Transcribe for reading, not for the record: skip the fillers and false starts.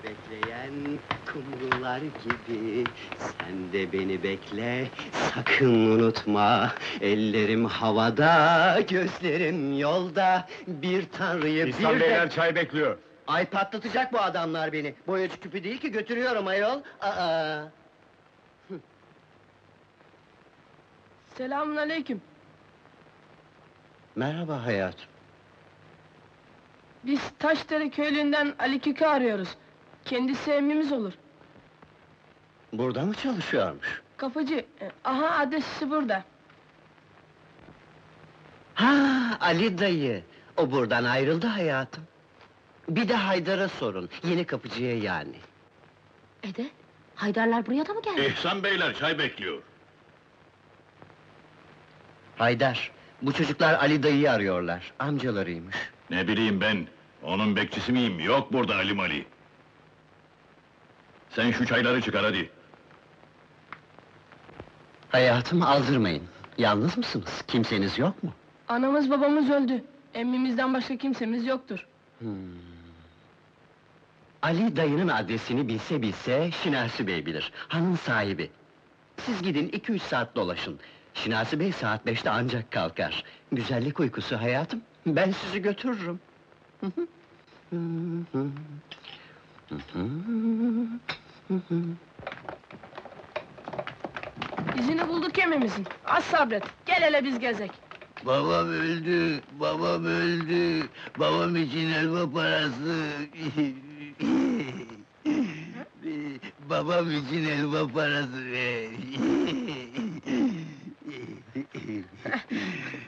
bekleyen kumrular gibi. Sen de beni bekle, sakın unutma. Ellerim havada, gözlerim yolda. Bir tanrıyı İhsan bir de... Beyler çay bekliyor. Ay patlatacak bu adamlar beni. Boyacı küpü değil ki, götürüyorum ayol. Aa! Selamünaleyküm. Merhaba hayatım. Biz Taşdere köylüğünden Ali Kükü arıyoruz. Kendisi emmimiz olur. Burada mı çalışıyormuş? Kapıcı, aha adresi burada. Ha, Ali dayı. O buradan ayrıldı hayatım. Bir de Haydar'a sorun, yeni kapıcıya yani. Ede, Haydarlar buraya da mı geldi? İhsan Beyler çay bekliyor. Haydar, bu çocuklar Ali dayıyı arıyorlar, amcalarıymış. Ne bileyim ben, onun bekçisi miyim? Yok burada Ali Mali. Sen şu çayları çıkar hadi. Hayatım, aldırmayın. Yalnız mısınız? Kimseniz yok mu? Anamız babamız öldü. Emmimizden başka kimsemiz yoktur. Ali dayının adresini bilse bilse, Şinasi Bey bilir, hanın sahibi. Siz gidin 2-3 saat dolaşın. Şinasi Bey saat 5'te ancak kalkar. Güzellik uykusu hayatım, ben sizi götürürüm. İzini bulduk emmimizin. Az sabret, gel hele biz gezek. Babam öldü, babam öldü. Babam için helva parası. Babam için helva parası ver.